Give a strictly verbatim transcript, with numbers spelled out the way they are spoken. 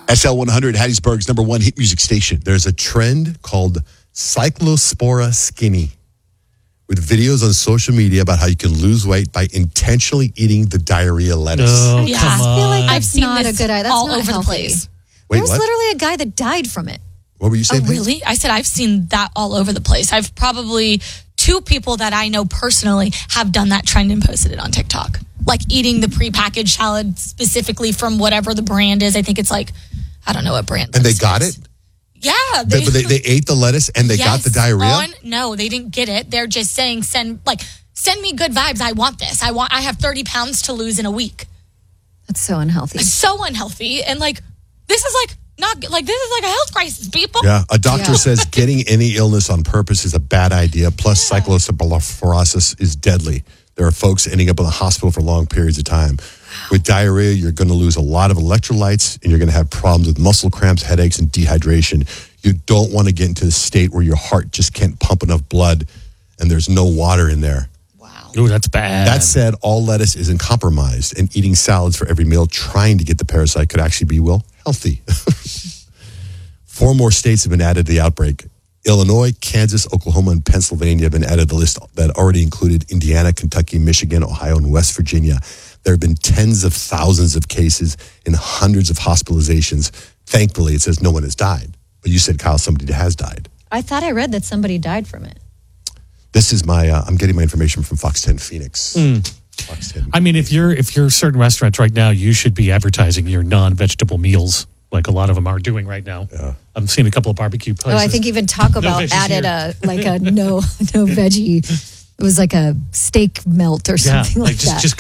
S L one hundred, Hattiesburg's number one hit music station. There's a trend called Cyclospora Skinny, with videos on social media about how you can lose weight by intentionally eating the diarrhea lettuce. Oh, Yeah. come I on. feel like I've that's seen not this a good idea. That's all not over healthy. the place. Wait, there was what? literally a guy that died from it. What were you saying? Oh, Pete? really? I said I've seen that all over the place. I've probably two people that I know personally have done that trend and posted it on TikTok. Like eating the prepackaged salad specifically from whatever the brand is. I think it's like, I don't know what brand. And they this got is. it? Yeah. They, but they, they ate the lettuce and they got Yes, the diarrhea? on- no, they didn't get it. They're just saying, send like send me good vibes. I want this. I want. I have thirty pounds to lose in a week. That's so unhealthy. It's so unhealthy. And like, this is like not good. Like, this is like a health crisis, people. Yeah, a doctor Yeah. says getting any illness on purpose is a bad idea. Plus, Yeah. cyclosporosis is deadly. There are folks ending up in the hospital for long periods of time. With diarrhea, you're going to lose a lot of electrolytes, and you're going to have problems with muscle cramps, headaches, and dehydration. You don't want to get into a state where your heart just can't pump enough blood, and there's no water in there. Wow. Ooh, that's bad. That said, all lettuce isn't compromised, and eating salads for every meal trying to get the parasite could actually be, well, healthy. Four more states have been added to the outbreak. Illinois, Kansas, Oklahoma, and Pennsylvania have been added to the list that already included Indiana, Kentucky, Michigan, Ohio, and West Virginia. There have been tens of thousands of cases and hundreds of hospitalizations. Thankfully, it says no one has died. But you said, Kyle, somebody has died. I thought I read that somebody died from it. This is my, uh, I'm getting my information from Fox ten Phoenix. Fox ten. I mean, if you're if you're certain restaurants right now, you should be advertising your non-vegetable meals, like a lot of them are doing right now. Yeah. I'm seeing a couple of barbecue places. Oh, I think even Taco Bell veggies added here. a like a no no veggie. It was like a steak melt or yeah, something like like just that. just